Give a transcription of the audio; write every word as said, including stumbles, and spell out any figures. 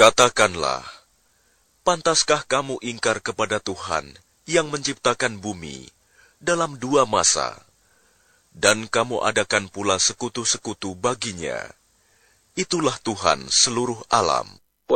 Katakanlah, pantaskah kamu ingkar kepada Tuhan yang menciptakan bumi dalam dua masa, dan kamu adakan pula sekutu-sekutu baginya? Itulah Tuhan seluruh alam.